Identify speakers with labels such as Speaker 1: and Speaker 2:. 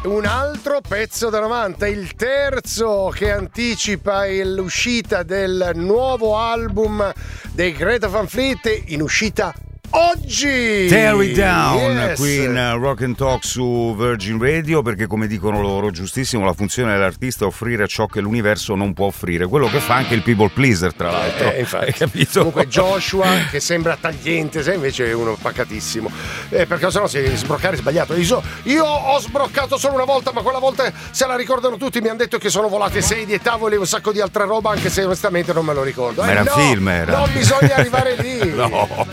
Speaker 1: Un altro pezzo da 90, il terzo che anticipa l'uscita del nuovo album dei Greta Van Fleet, in uscita oggi.
Speaker 2: Tear It Down,
Speaker 1: yes.
Speaker 2: Qui in Rock and Talk su Virgin Radio, perché come dicono loro giustissimo, la funzione dell'artista è offrire ciò che l'universo non può offrire, quello che fa anche il people pleaser, tra l'altro.
Speaker 1: Infatti.
Speaker 2: Hai capito?
Speaker 1: Comunque Joshua che sembra tagliente, se invece è uno pacatissimo, perché sennò se sbroccare è sbagliato. Io ho sbroccato solo una volta, ma quella volta se la ricordano tutti, mi hanno detto che sono volate sedie, tavoli e un sacco di altra roba, anche se onestamente non me lo ricordo.
Speaker 2: Ma era un film, era.
Speaker 1: Non bisogna arrivare lì.
Speaker 2: No.